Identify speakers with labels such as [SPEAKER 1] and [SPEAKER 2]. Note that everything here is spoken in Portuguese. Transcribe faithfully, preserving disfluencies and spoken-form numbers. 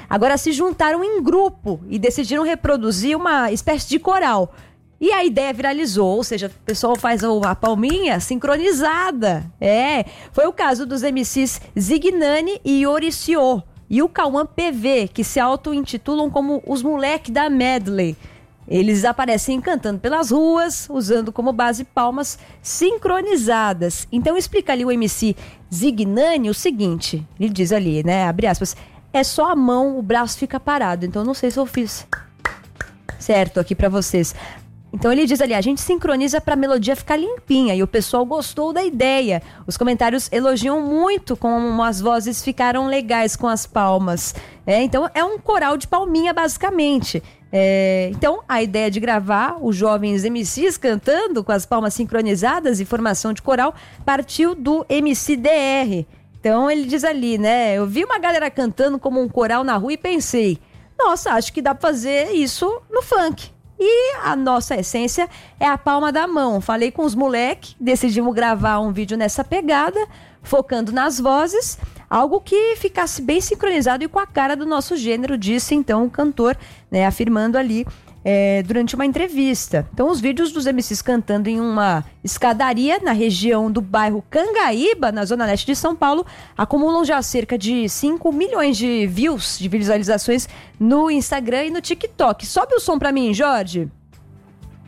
[SPEAKER 1] agora se juntaram em grupo e decidiram reproduzir uma espécie de coral. E a ideia viralizou, ou seja, o pessoal faz a palminha sincronizada. É, foi o caso dos M Cs Zignani e Oricio e o Cauã P V, que se auto-intitulam como os moleque da medley. Eles aparecem cantando pelas ruas, usando como base palmas sincronizadas. Então explica ali o M C Zignani o seguinte, ele diz ali, né, abre aspas, é só a mão, o braço fica parado, então não sei se eu fiz certo aqui pra vocês. Então ele diz ali, a gente sincroniza pra melodia ficar limpinha e o pessoal gostou da ideia. Os comentários elogiam muito como as vozes ficaram legais com as palmas. É, então é um coral de palminha basicamente. É, então a ideia de gravar os jovens M Cs cantando com as palmas sincronizadas e formação de coral partiu do M C D R. Então ele diz ali, né, eu vi uma galera cantando como um coral na rua e pensei, nossa, acho que dá pra fazer isso no funk. E a nossa essência é a palma da mão. Falei com os moleques, decidimos gravar um vídeo nessa pegada, focando nas vozes, algo que ficasse bem sincronizado e com a cara do nosso gênero, disse então o cantor, né, afirmando ali é, durante uma entrevista. Então os vídeos dos M Cs cantando em uma escadaria na região do bairro Cangaíba, na zona leste de São Paulo, acumulam já cerca de cinco milhões de views, de visualizações no Instagram e no TikTok. Sobe o som pra mim, Jorge.